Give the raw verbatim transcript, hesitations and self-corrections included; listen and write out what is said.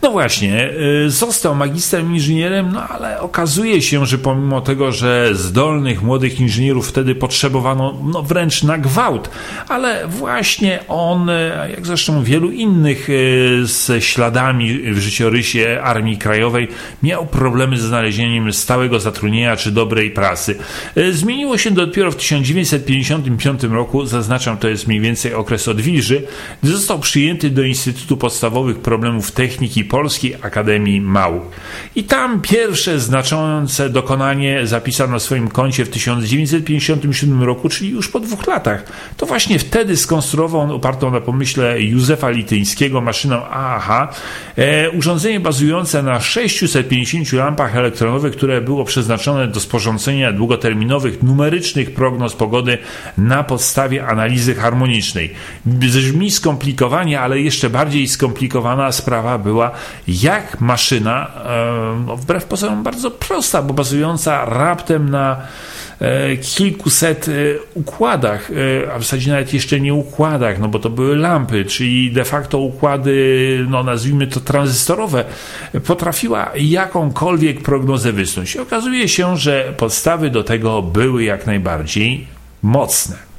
No właśnie, został magistrem inżynierem, no ale okazuje się, że pomimo tego, że zdolnych młodych inżynierów wtedy potrzebowano no wręcz na gwałt, ale właśnie on, jak zresztą wielu innych z śladami w życiorysie Armii Krajowej, miał problemy ze znalezieniem stałego zatrudnienia czy dobrej pracy. Zmieniło się dopiero w tysiąc dziewięćset pięćdziesiątym piątym roku, zaznaczam, to jest mniej więcej okres odwilży, gdy został przyjęty do Instytutu Podstawowych Problemów Techniki Polskiej Akademii Nauk. I tam pierwsze znaczące dokonanie zapisał na swoim koncie w tysiąc dziewięćset pięćdziesiątym siódmym roku, czyli już po dwóch latach. To właśnie wtedy skonstruował on opartą na pomyśle Józefa Lityńskiego maszynę A A H, e, urządzenie bazujące na sześciuset pięćdziesięciu lampach elektronowych, które było przeznaczone do sporządzenia długoterminowych, numerycznych prognoz pogody na podstawie analizy harmonicznej. Brzmi skomplikowanie, ale jeszcze bardziej skomplikowana sprawa była, jak maszyna, e, no wbrew pozorom bardzo prosta, bo bazująca raptem na e, kilkuset e, układach, e, a w zasadzie nawet jeszcze nie układach, no bo to były lampy, czyli de facto układy, no nazwijmy to tranzystorowe, potrafiła jakąkolwiek prognozę wysnuć. Okazuje się, że podstawy do tego były jak najbardziej mocne.